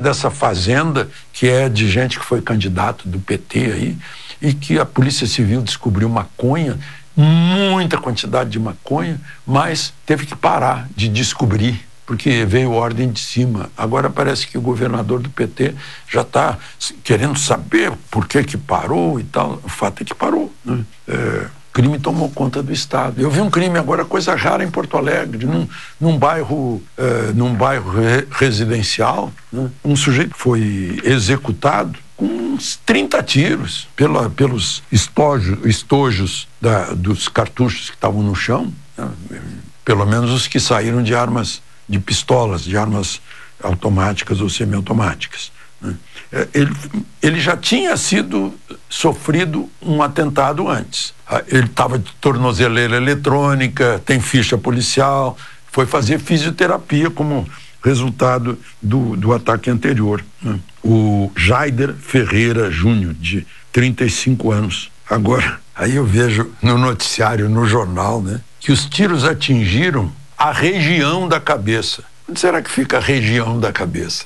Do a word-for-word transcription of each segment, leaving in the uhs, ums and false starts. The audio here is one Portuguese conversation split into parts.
dessa fazenda, que é de gente que foi candidato do P T aí, e que a Polícia Civil descobriu maconha, muita quantidade de maconha, mas teve que parar de descobrir, porque veio ordem de cima. Agora parece que o governador do P T já está querendo saber por que que parou e tal. O fato é que parou, né? É, o crime tomou conta do estado. Eu vi um crime agora, coisa rara, em Porto Alegre, num, num bairro, é, num bairro re, residencial, né? Um sujeito foi executado com uns trinta tiros pela, pelos estojos, estojos da, dos cartuchos que estavam no chão, né? Pelo menos os que saíram de armas, de pistolas, de armas automáticas ou semiautomáticas, né? Ele, ele já tinha sido sofrido um atentado antes. Ele estava de tornozeleira eletrônica, tem ficha policial, foi fazer fisioterapia como resultado do, do ataque anterior, né? O Jaider Ferreira Júnior, de trinta e cinco anos. Agora, aí eu vejo no noticiário, no jornal, né, que os tiros atingiram a região da cabeça. Onde será que fica a região da cabeça?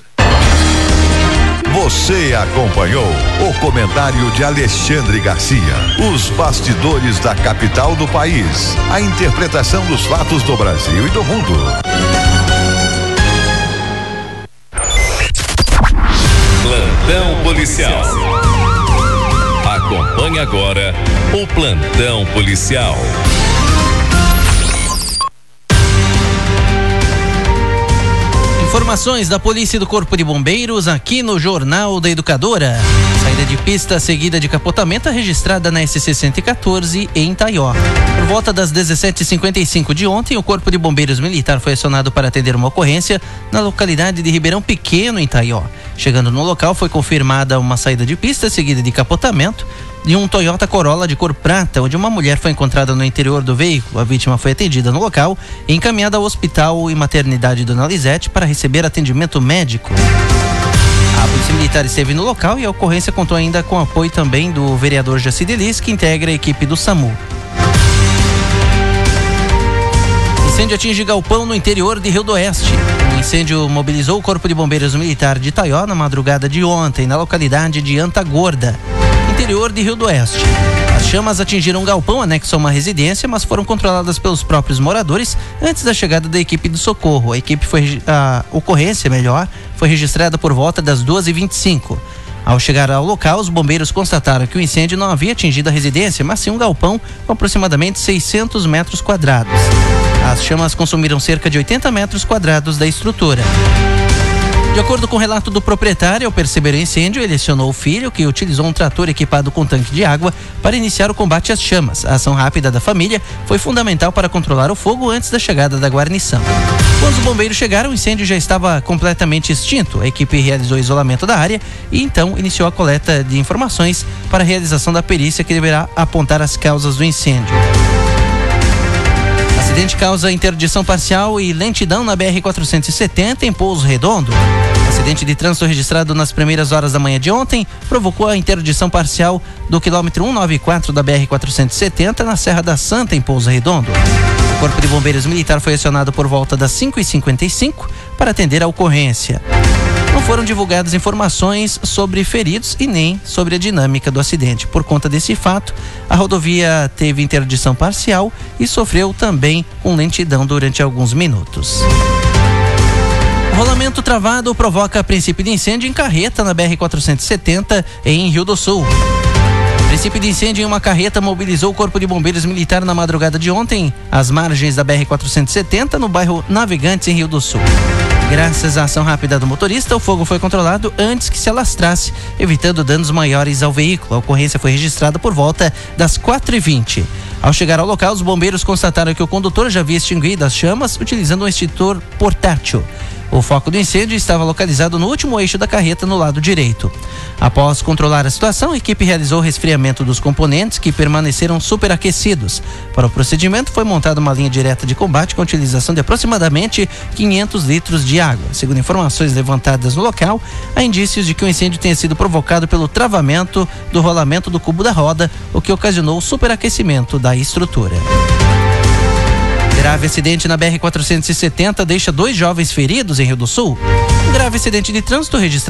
Você acompanhou o comentário de Alexandre Garcia. Os bastidores da capital do país. A interpretação dos fatos do Brasil e do mundo. Plantão policial. Acompanhe agora o Plantão Policial. Informações da Polícia e do Corpo de Bombeiros aqui no Jornal da Educadora. Saída de pista seguida de capotamento registrada na S C cento e quatorze em Itaió. Por volta das dezessete e cinquenta e cinco de ontem, o Corpo de Bombeiros Militar foi acionado para atender uma ocorrência na localidade de Ribeirão Pequeno, em Itaió. Chegando no local, foi confirmada uma saída de pista seguida de capotamento de um Toyota Corolla de cor prata, onde uma mulher foi encontrada no interior do veículo. A vítima foi atendida no local e encaminhada ao Hospital e Maternidade Dona Lisete para receber atendimento médico. A Polícia Militar esteve no local e a ocorrência contou ainda com apoio também do vereador Jaci Delis, que integra a equipe do SAMU. Incêndio atinge galpão no interior de Rio do Oeste. O incêndio mobilizou o Corpo de Bombeiros Militar de Itaió na madrugada de ontem, na localidade de Antagorda, interior de Rio do Oeste. As chamas atingiram um galpão anexo a uma residência, mas foram controladas pelos próprios moradores antes da chegada da equipe do socorro. A equipe foi, a ocorrência, melhor, foi registrada por volta das duas e vinte e cinco. Ao chegar ao local, os bombeiros constataram que o incêndio não havia atingido a residência, mas sim um galpão com aproximadamente seiscentos metros quadrados. As chamas consumiram cerca de oitenta metros quadrados da estrutura. De acordo com o relato do proprietário, ao perceber o incêndio, ele acionou o filho, que utilizou um trator equipado com tanque de água para iniciar o combate às chamas. A ação rápida da família foi fundamental para controlar o fogo antes da chegada da guarnição. Quando os bombeiros chegaram, o incêndio já estava completamente extinto. A equipe realizou o isolamento da área e então iniciou a coleta de informações para a realização da perícia, que deverá apontar as causas do incêndio. O acidente causa interdição parcial e lentidão na B R quatrocentos e setenta em Pouso Redondo. O acidente de trânsito registrado nas primeiras horas da manhã de ontem provocou a interdição parcial do quilômetro cento e noventa e quatro da B R quatrocentos e setenta na Serra da Santa, em Pouso Redondo. O Corpo de Bombeiros Militar foi acionado por volta das cinco e cinquenta e cinco para atender a ocorrência. Não foram divulgadas informações sobre feridos e nem sobre a dinâmica do acidente. Por conta desse fato, a rodovia teve interdição parcial e sofreu também com lentidão durante alguns minutos. O rolamento travado provoca princípio de incêndio em carreta na B R quatrocentos e setenta em Rio do Sul. O princípio de incêndio em uma carreta mobilizou o Corpo de Bombeiros Militar na madrugada de ontem, às margens da B R quatrocentos e setenta, no bairro Navegantes, em Rio do Sul. Graças à ação rápida do motorista, o fogo foi controlado antes que se alastrasse, evitando danos maiores ao veículo. A ocorrência foi registrada por volta das quatro e vinte. Ao chegar ao local, os bombeiros constataram que o condutor já havia extinguido as chamas utilizando um extintor portátil. O foco do incêndio estava localizado no último eixo da carreta, no lado direito. Após controlar a situação, a equipe realizou o resfriamento dos componentes, que permaneceram superaquecidos. Para o procedimento, foi montada uma linha direta de combate com a utilização de aproximadamente quinhentos litros de água. Segundo informações levantadas no local, há indícios de que o incêndio tenha sido provocado pelo travamento do rolamento do cubo da roda, o que ocasionou o superaquecimento da estrutura. Grave acidente na B R quatrocentos e setenta deixa dois jovens feridos em Rio do Sul. Um grave acidente de trânsito registrado